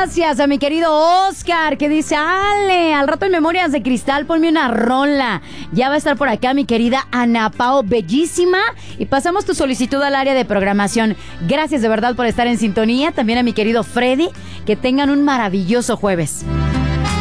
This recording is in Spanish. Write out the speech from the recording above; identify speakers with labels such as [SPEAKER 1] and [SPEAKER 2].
[SPEAKER 1] Gracias a mi querido Oscar, que dice, Ale, al rato en Memorias de Cristal, ponme una rola. Ya va a estar por acá mi querida Ana Pao, bellísima. Y pasamos tu solicitud al área de programación. Gracias de verdad por estar en sintonía. También a mi querido Freddy, que tengan un maravilloso jueves.